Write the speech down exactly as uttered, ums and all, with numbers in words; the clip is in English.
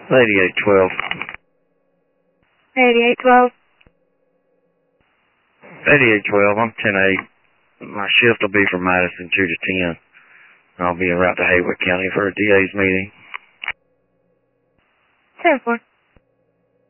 eighty-eight twelve. eighty-eight twelve. eighty-eight twelve, I'm ten eight. My shift will be from Madison two to ten. I'll be en route to Haywood County for a D A's meeting. ten four.